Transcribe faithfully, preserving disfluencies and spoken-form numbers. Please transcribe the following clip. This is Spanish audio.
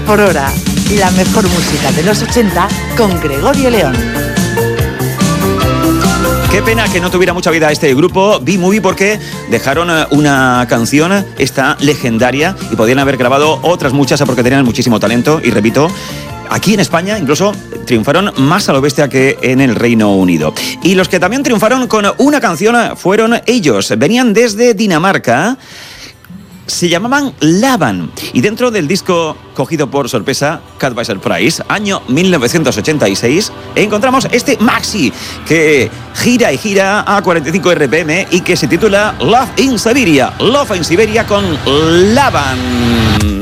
por hora. La mejor música de los ochenta con Gregorio León. Qué pena que no tuviera mucha vida este grupo B-Movie, porque dejaron una canción, esta legendaria, y podían haber grabado otras muchas porque tenían muchísimo talento. Y repito, aquí en España incluso triunfaron más a lo bestia que en el Reino Unido. Y los que también triunfaron con una canción fueron ellos. Venían desde Dinamarca. Se llamaban Laban, y dentro del disco cogido por sorpresa, Cat by Surprise, año mil novecientos ochenta y seis, encontramos este maxi que gira y gira a cuarenta y cinco R P M y que se titula Love in Siberia, Love in Siberia con Laban.